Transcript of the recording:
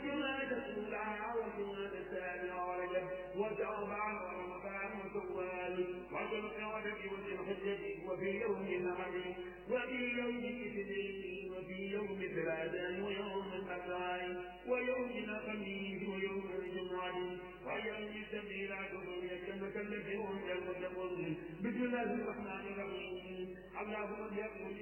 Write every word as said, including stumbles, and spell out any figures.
وجماد الأولى وجماد الثانية ورجب وشعبان ورمضان وشوال وذو القعدة وذي الحجة وفي يوم النحر وفي يوم الاثنين وفي يوم الثلاثاء ويوم الأربعاء ويوم الخميس ويوم الجمعة ويوم السبت لا تضر يكمل الذي هم يوم بسم الله الرحمن الرحيم اللهم